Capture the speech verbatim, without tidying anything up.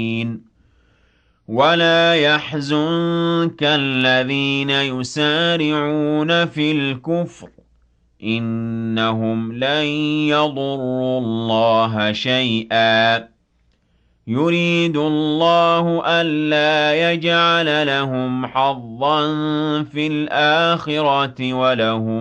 ولا يحزنك الذين يسارعون في الكفر إنهم لن يضروا الله شيئا يريد الله ألا يجعل لهم حظا في الآخرة ولهم